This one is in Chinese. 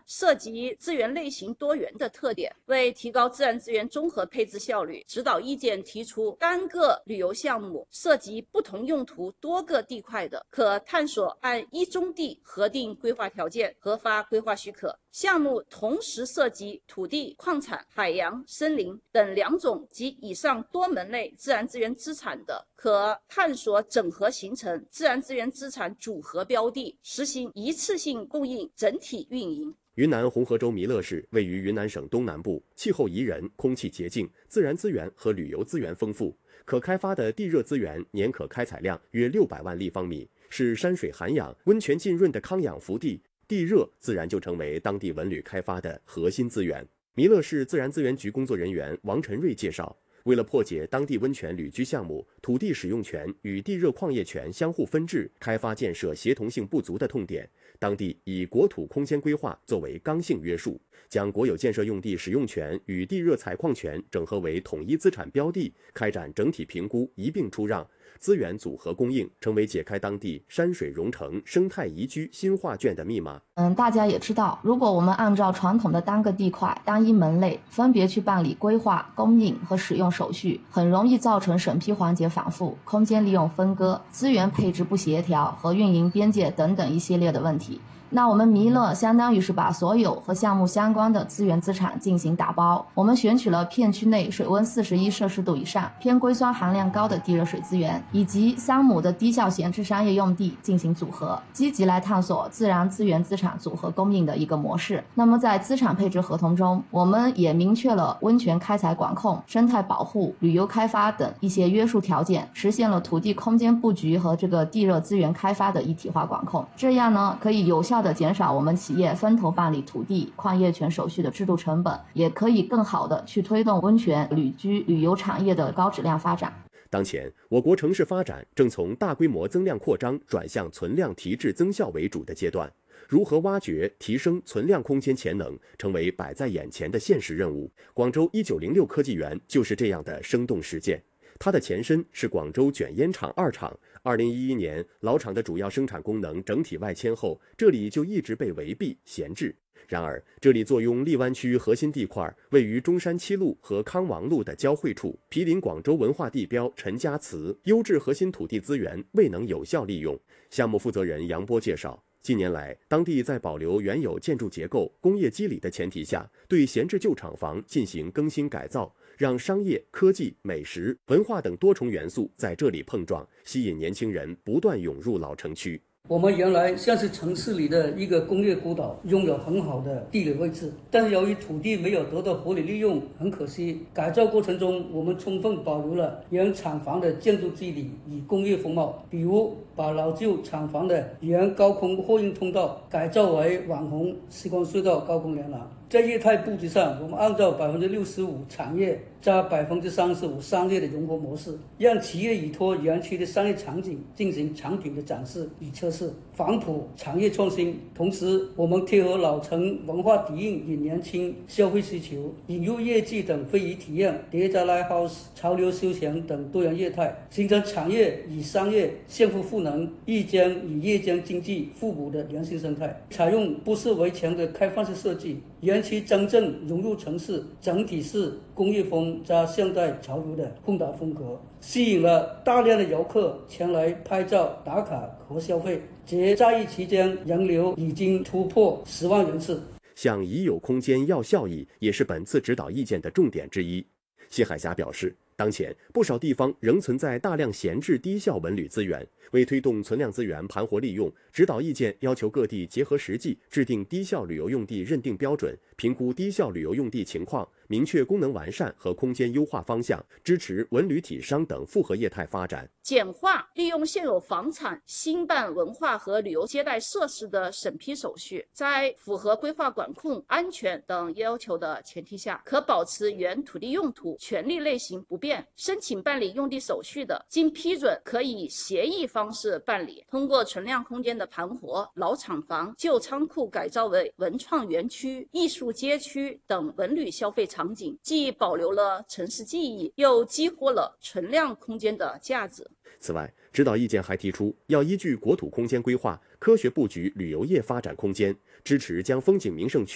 涉及资源类型多元的特点。为提高自然资源综合配置效率，指导意见提出，单个旅游项目涉及不同用途多个地块的，可探索按一宗地核定规划条件，核发规划许可。项目同时涉及土地、矿产、海洋、森林等2种及以上多门类自然资源资产的，可探索整合形成自然资源资产组合标的，实行一次性供应整体运营。 云南红河州弥勒市位于云南省东南部，气候宜人，空气洁净，自然资源和旅游资源丰富，可开发的地热资源年可开采量约600万立方米，是山水涵养、温泉浸润的康养福地。地热自然就成为当地文旅开发的核心资源。弥勒市自然资源局工作人员王晨瑞介绍，为了破解当地温泉旅居项目土地使用权与地热矿业权相互分治、开发建设协同性不足的痛点，当地以国土空间规划作为刚性约束，将国有建设用地使用权与地热采矿权整合为统一资产标的，开展整体评估，一并出让，资源组合供应，成为解开当地山水融成、生态宜居新画卷的密码。 大家也知道，如果我们按照传统的单个地块、单一门类分别去办理规划、供应和使用手续，很容易造成审批环节反复、空间利用分割、资源配置不协调和运营边界等等一系列的问题。那我们弥勒相当于是把所有和项目相关的资源资产进行打包，我们选取了片区内水温41摄氏度以上、偏硅酸含量高的地热水资源，以及3亩的低效闲置商业用地进行组合，积极来探索自然资源资产组合供应的一个模式。那么在资产配置合同中，我们也明确了温泉开采管控、生态保护、旅游开发等一些约束条件，实现了土地空间布局和这个地热资源开发的一体化管控。这样呢，可以有效的减少我们企业分头办理土地、矿业权手续的制度成本，也可以更好的去推动温泉、旅居、旅游产业的高质量发展。 当前，我国城市发展正从大规模增量扩张转向存量提质增效为主的阶段，如何挖掘、提升存量空间潜能，成为摆在眼前的现实任务。广州1906科技园就是这样的生动实践。它的前身是广州卷烟厂2厂，2011年老厂的主要生产功能整体外迁后，这里就一直被围蔽闲置。然而，这里坐拥荔湾区核心地块，位于中山7路和康王路的交汇处，毗邻广州文化地标陈家祠，优质核心土地资源未能有效利用。项目负责人杨波介绍，近年来，当地在保留原有建筑结构、工业基理的前提下，对闲置旧厂房进行更新改造，让商业、科技、美食、文化等多重元素在这里碰撞，吸引年轻人不断涌入老城区。 我们原来像是城市里的一个工业孤岛，拥有很好的地理位置，但是由于土地没有得到合理利用，很可惜，改造过程中我们充分保留了原厂房的建筑基理与工业风貌，比如把老旧厂房的原高空货运通道改造为网红时光隧道高空连廊。在业态布局上，我们按照65%产业加35%商业的融合模式，让企业依托园区的商业场景进行产品的展示与测试，反哺产业创新。同时，我们贴合老城文化底蕴与年轻消费需求，引入业绩等非遗体验、叠加 Lighthouse、潮流休闲等多元业态，形成产业与商业相互赋能、日间与夜间经济互补的良性生态。采用不是围墙的开放式设计，园区真正融入城市，整体是工业风加现代潮流的混搭风格，吸引了大量的游客前来拍照打卡和消费。节假日期间，人流已经突破10万人次。 向已有空间要效益，也是本次指导意见的重点之一。谢海霞表示，当前不少地方仍存在大量闲置低效文旅资源，为推动存量资源盘活利用，指导意见要求各地结合实际，制定低效旅游用地认定标准，评估低效旅游用地情况，明确功能完善和空间优化方向，支持文旅体商等复合业态发展。 简化利用现有房产兴办文化和旅游接待设施的审批手续，在符合规划管控、安全等要求的前提下，可保持原土地用途、权利类型不变。申请办理用地手续的，经批准可以协议方式办理。通过存量空间的盘活，老厂房、旧仓库改造为文创园区、艺术街区等文旅消费场景，既保留了城市记忆，又激活了存量空间的价值。 此外，指导意见还提出，要依据国土空间规划，科学布局旅游业发展空间，支持将风景名胜区